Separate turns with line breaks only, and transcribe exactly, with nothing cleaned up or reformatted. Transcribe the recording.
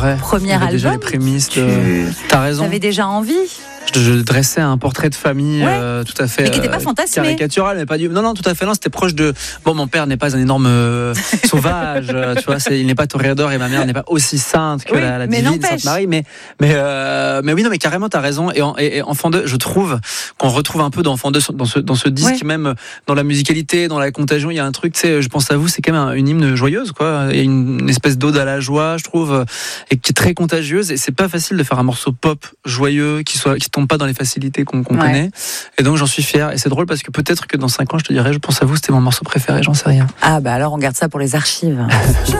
vrai.
premier
album.
déjà
les prémices.
Tu
de... T'as raison.
avais déjà envie.
Je, je dressais un portrait de famille,
ouais.
euh, tout à fait.
Mais qui n'était pas fantasmé.
Caricatural, mais pas du. Non, non, tout à fait. Non, c'était proche de. Bon, mon père n'est pas un énorme euh, sauvage, euh, tu vois. C'est... Il n'est pas toréador et ma mère n'est pas aussi sainte que
oui,
la, la
mais
divine
n'empêche.
Sainte Marie. Mais, mais, euh, mais oui, non, mais carrément, t'as raison. Et, en, et, et Enfant deux, je trouve qu'on retrouve un peu d'Enfant deux dans ce, dans ce disque, ouais. même dans la musicalité, dans la contagion. Il y a un truc, tu sais, je pense à vous, c'est quand même une hymne joyeuse, quoi. Il y a une, une espèce d'ode à la joie, je trouve, et qui est très contagieuse. Et c'est pas facile de faire un morceau pop joyeux qui soit, qui tombe pas dans les facilités qu'on, qu'on ouais. connaît, et donc j'en suis fier. Et c'est drôle parce que peut-être que dans cinq ans je te dirai, je pense à vous, c'était mon morceau préféré, j'en sais rien.
Ah bah alors on garde ça pour les archives.